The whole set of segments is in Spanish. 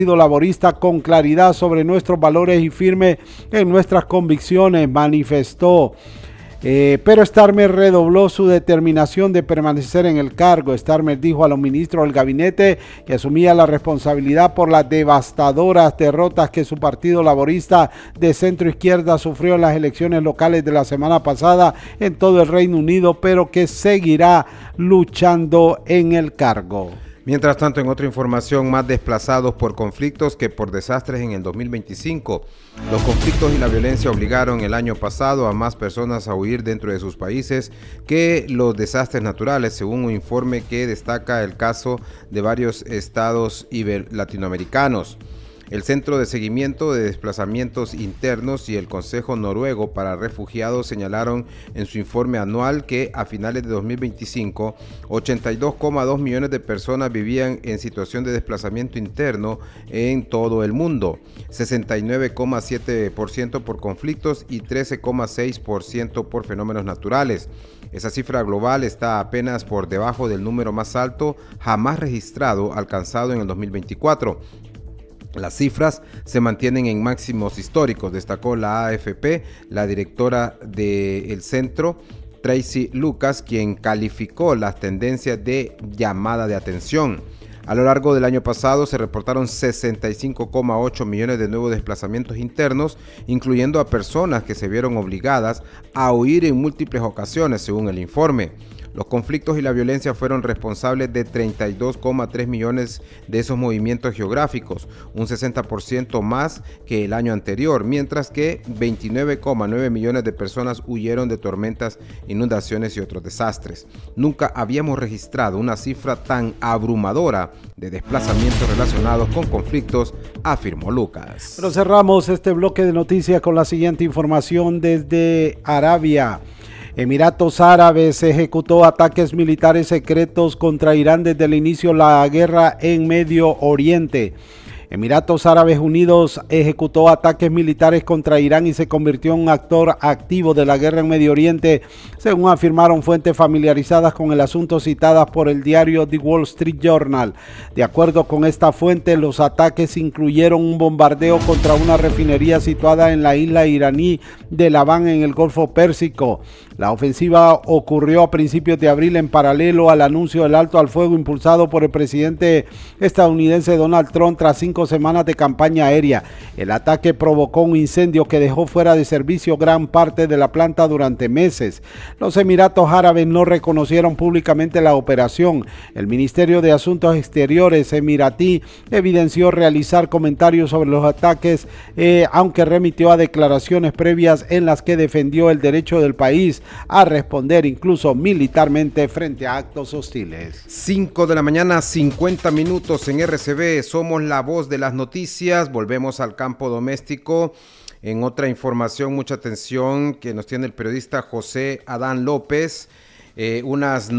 Laborista con claridad sobre nuestros valores y firme en nuestras convicciones, manifestó. Pero Starmer redobló su determinación de permanecer en el cargo. Starmer dijo a los ministros del gabinete que asumía la responsabilidad por las devastadoras derrotas que su partido laborista de centro izquierda sufrió en las elecciones locales de la semana pasada en todo el Reino Unido, pero que seguirá luchando en el cargo. Mientras tanto, en otra información, más desplazados por conflictos que por desastres en el 2025. Los conflictos y la violencia obligaron el año pasado a más personas a huir dentro de sus países que los desastres naturales, según un informe que destaca el caso de varios estados latinoamericanos. El Centro de Seguimiento de Desplazamientos Internos y el Consejo Noruego para Refugiados señalaron en su informe anual que a finales de 2025, 82,2 millones de personas vivían en situación de desplazamiento interno en todo el mundo, 69,7% por conflictos y 13,6% por fenómenos naturales. Esa cifra global está apenas por debajo del número más alto jamás registrado, alcanzado en el 2024. Las cifras se mantienen en máximos históricos, destacó la AFP, la directora del centro, Tracy Lucas, quien calificó las tendencias de llamada de atención. A lo largo del año pasado se reportaron 65,8 millones de nuevos desplazamientos internos, incluyendo a personas que se vieron obligadas a huir en múltiples ocasiones, según el informe. Los conflictos y la violencia fueron responsables de 32,3 millones de esos movimientos geográficos, un 60% más que el año anterior, mientras que 29,9 millones de personas huyeron de tormentas, inundaciones y otros desastres. Nunca habíamos registrado una cifra tan abrumadora de desplazamientos relacionados con conflictos, afirmó Lucas. Pero cerramos este bloque de noticias con la siguiente información desde Arabia. Emiratos Árabes ejecutó ataques militares secretos contra Irán desde el inicio de la guerra en Medio Oriente. Emiratos Árabes Unidos ejecutó ataques militares contra Irán y se convirtió en un actor activo de la guerra en Medio Oriente, según afirmaron fuentes familiarizadas con el asunto citadas por el diario The Wall Street Journal. De acuerdo con esta fuente, los ataques incluyeron un bombardeo contra una refinería situada en la isla iraní de Labán en el Golfo Pérsico. La ofensiva ocurrió a principios de abril en paralelo al anuncio del alto al fuego impulsado por el presidente estadounidense Donald Trump tras 5 semanas de campaña aérea. El ataque provocó un incendio que dejó fuera de servicio gran parte de la planta durante meses. Los Emiratos Árabes no reconocieron públicamente la operación. El Ministerio de Asuntos Exteriores emiratí evidenció realizar comentarios sobre los ataques, aunque remitió a declaraciones previas en las que defendió el derecho del país a responder incluso militarmente frente a actos hostiles. 5 de la mañana, 50 minutos en RCB, somos la voz de las noticias. Volvemos al campo doméstico. En otra información, mucha atención que nos tiene el periodista José Adán López. Unas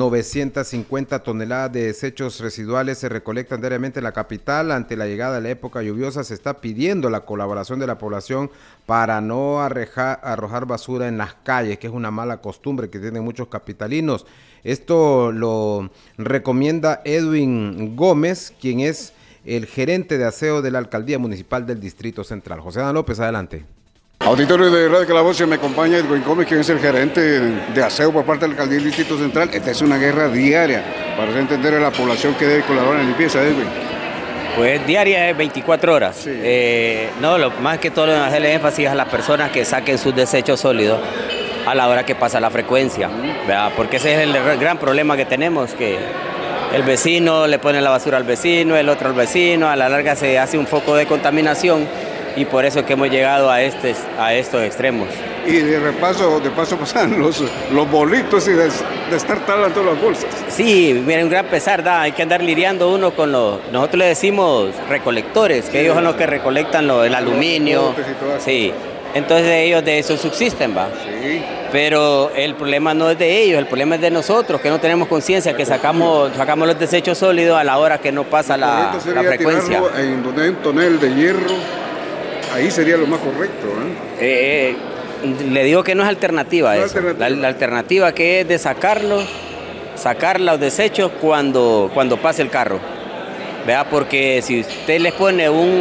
950 toneladas de desechos residuales se recolectan diariamente en la capital. Ante la llegada de la época lluviosa se está pidiendo la colaboración de la población para no arrojar basura en las calles, que es una mala costumbre que tienen muchos capitalinos. Esto lo recomienda Edwin Gómez, quien es el gerente de aseo de la Alcaldía Municipal del Distrito Central. José Adán López, adelante. Auditorio de Radio Calabozo, me acompaña Edwin Gómez, quien es el gerente de aseo por parte de la Alcaldía del Distrito Central. Esta es una guerra diaria para hacer entender a la población que debe colaborar en la limpieza, Edwin. Pues diaria es 24 horas. Sí. No, lo más que todo hacerle énfasis a las personas que saquen sus desechos sólidos a la hora que pasa la frecuencia, ¿verdad? Porque ese es el gran problema que tenemos, que el vecino le pone la basura al vecino, el otro al vecino, a la larga se hace un foco de contaminación. Y por eso es que hemos llegado a estos extremos. Y de paso pasan los bolitos y de estar talando las bolsas. Sí, mira, un gran pesar da, hay que andar lidiando uno con nosotros le decimos recolectores, que sí, ellos son los que recolectan el aluminio. Sí, entonces ellos de eso subsisten, va. Sí. Pero el problema no es de ellos, el problema es de nosotros, que no tenemos conciencia, que sacamos los desechos sólidos a la hora que no pasa la frecuencia. En donde hay un tonel de hierro, ahí sería lo más correcto, ¿eh? Le digo que no es alternativa eso. La alternativa que es de sacar los desechos cuando pase el carro. ¿verdad? Porque si usted les pone